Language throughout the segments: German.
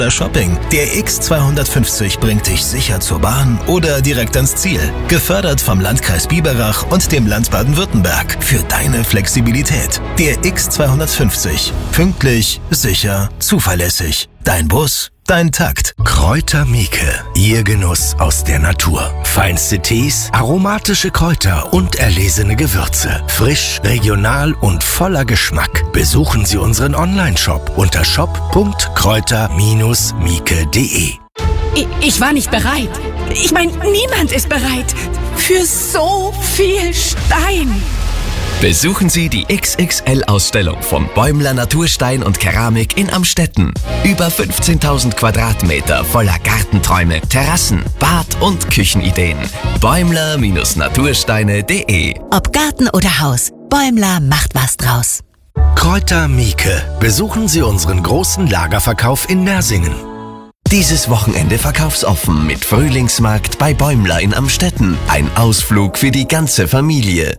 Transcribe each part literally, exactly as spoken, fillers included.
Shopping. Der X zweihundertfünfzig bringt dich sicher zur Bahn oder direkt ans Ziel. Gefördert vom Landkreis Biberach und dem Land Baden-Württemberg. Für deine Flexibilität. Der X zweihundertfünfzig. Pünktlich, sicher, zuverlässig. Dein Bus, dein Takt. Kräuter Mieke. Ihr Genuss aus der Natur. Feinste Tees, aromatische Kräuter und erlesene Gewürze. Frisch, regional und voller Geschmack. Besuchen Sie unseren Online-Shop unter shop punkt kräuter Mieke punkt de. Ich, ich war nicht bereit. Ich meine, niemand ist bereit für so viel Stein. Besuchen Sie die X X L-Ausstellung von Bäumler Naturstein und Keramik in Amstetten. Über fünfzehntausend Quadratmeter voller Gartenträume, Terrassen, Bad- und Küchenideen. Bäumler Natursteine punkt de. Ob Garten oder Haus, Bäumler macht was draus. Kräuter Mieke. Besuchen Sie unseren großen Lagerverkauf in Nersingen. Dieses Wochenende verkaufsoffen mit Frühlingsmarkt bei Bäumler in Amstetten. Ein Ausflug für die ganze Familie.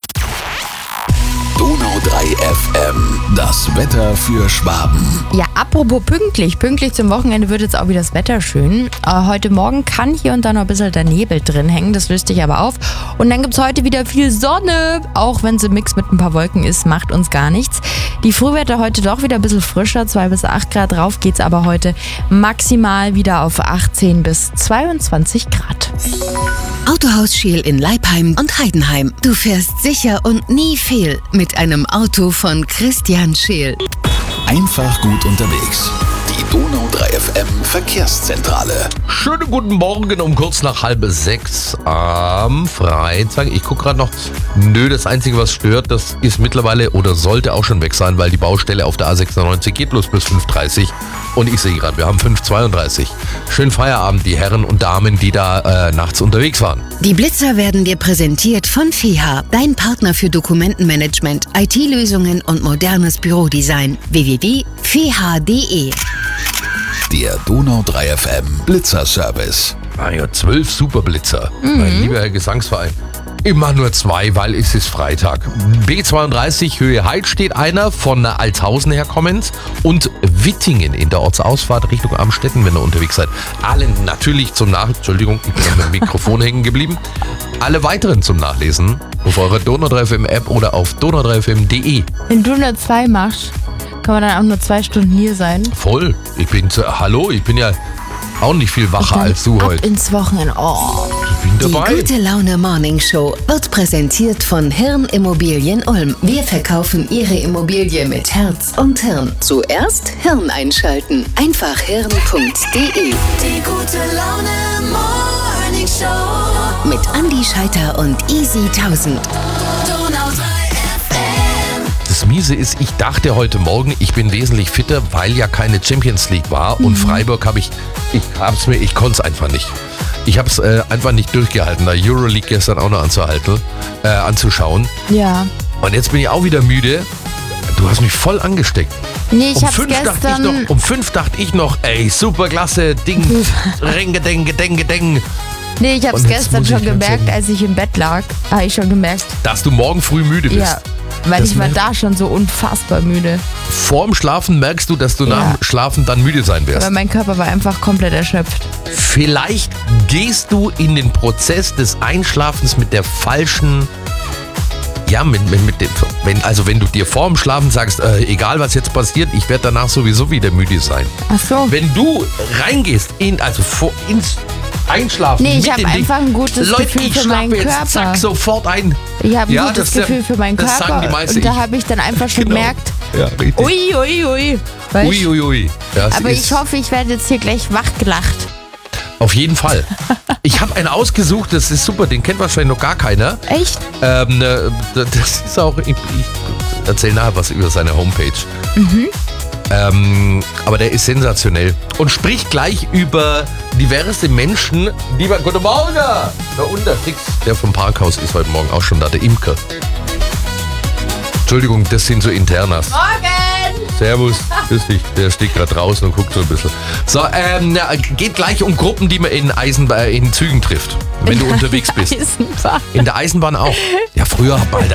Donau drei F M, das Wetter für Schwaben. Ja, apropos pünktlich. Pünktlich zum Wochenende wird jetzt auch wieder das Wetter schön. Äh, heute Morgen kann hier und da noch ein bisschen der Nebel drin hängen, das löst sich aber auf. Und dann gibt es heute wieder viel Sonne, auch wenn sie im Mix mit ein paar Wolken ist, macht uns gar nichts. Die Frühwetter heute doch wieder ein bisschen frischer, zwei bis acht Grad, drauf geht's aber heute maximal wieder auf achtzehn bis zweiundzwanzig Grad. Autohaus Scheel in Leipheim und Heidenheim. Du fährst sicher und nie fehl mit einem Auto von Christian Scheel. Einfach gut unterwegs. Die Donau drei F M Verkehrszentrale. Schönen guten Morgen um kurz nach halb sechs am Freitag. Ich gucke gerade noch. Nö, das Einzige, was stört, das ist mittlerweile oder sollte auch schon weg sein, weil die Baustelle auf der A sechsundneunzig geht los bis fünf Uhr dreißig. Und ich sehe gerade, wir haben fünf Uhr zweiunddreißig. Schönen Feierabend, die Herren und Damen, die da äh, nachts unterwegs waren. Die Blitzer werden dir präsentiert von F E H, dein Partner für Dokumentenmanagement, I T-Lösungen und modernes Bürodesign. w w w punkt f e h punkt de. Der Donau drei F M Blitzerservice. Ah ja, zwölf Superblitzer. Mhm. Mein lieber Herr Gesangsverein. Ich mache nur zwei, weil es ist Freitag. B zweiunddreißig Höhe Heid steht einer von Altshausen her kommend und Wittingen in der Ortsausfahrt Richtung Amstetten, wenn ihr unterwegs seid. Alle natürlich zum Nach... Entschuldigung, ich bin mit dem Mikrofon hängen geblieben. Alle weiteren zum Nachlesen auf eurer Donau drei F M App oder auf donau drei f m punkt de. Wenn du nur zwei machst, kann man dann auch nur zwei Stunden hier sein. Voll. Ich bin... Zu, hallo, ich bin ja auch nicht viel wacher als du ab heute. ins Wochenende. Oh. Ich bin dabei. Die Gute Laune Morning Show wird präsentiert von Hirn Immobilien Ulm. Wir verkaufen Ihre Immobilie mit Herz und Hirn. Zuerst Hirn einschalten. Einfach hirn punkt de. Die Gute Laune Morning Show Mit Andi Scheiter und Easy tausend. Donau drei F M. Das Miese ist, ich dachte heute Morgen, ich bin wesentlich fitter, weil ja keine Champions League war. Und Freiburg habe ich, ich hab's mir, ich konnte es einfach nicht. Ich habe es äh, einfach nicht durchgehalten, da Euroleague gestern auch noch anzuhalten, äh, anzuschauen. Ja. Und jetzt bin ich auch wieder müde. Du hast mich voll angesteckt. Nee, ich um hab's fünf dachte ich gestern... noch, um fünf dachte ich noch, ey, super klasse, Ding, Renge, Denge, Denge, Deng. Nee, ich hab's Und jetzt gestern muss ich schon ganz gemerkt, ehrlich- als ich im Bett lag. Habe ich schon gemerkt. Dass du morgen früh müde bist. Ja, weil Das ich war merkt- da schon so unfassbar müde. Vorm Schlafen merkst du, dass du Ja. nach dem Schlafen dann müde sein wirst. Aber mein Körper war einfach komplett erschöpft. Vielleicht gehst du in den Prozess des Einschlafens mit der falschen, ja, mit, mit, mit dem, wenn, also wenn du dir vorm Schlafen sagst, äh, egal was jetzt passiert, ich werde danach sowieso wieder müde sein. Ach so. Wenn du reingehst, in, also vor, ins Einschlafen, Nee, ich mit habe dem Ding, einfach ein gutes Leute, Gefühl ich für meinen schlafe jetzt, Körper. zack, sofort ein. Ich habe ein Ja, gutes das, äh, Gefühl für meinen das sagen Körper. die meisten. Und da Ich- habe ich dann einfach schon Genau. gemerkt, Ja, richtig. ui, ui, ui. Weißt? Ui, ui, ui. Das Aber ist ich hoffe, ich werde jetzt hier gleich wachgelacht. auf jeden Fall. Ich habe einen ausgesucht, das ist super, den kennt wahrscheinlich noch gar keiner. Echt? Ähm, äh, das ist auch, ich, ich erzähle nachher was über seine Homepage. Mhm. Ähm, aber der ist sensationell und spricht gleich über diverse Menschen, die man... Guten Morgen! Da unten, Fix, der vom Parkhaus ist heute Morgen auch schon da, der Imker. Entschuldigung, das sind so Internas. Morgen! Servus, grüß dich. Der steht gerade draußen und guckt so ein bisschen. So, ähm, na, geht gleich um Gruppen, die man in, Eisen, äh, in Zügen trifft, wenn du unterwegs bist. Eisenbahn. In der Eisenbahn auch. Ja, früher, Alter,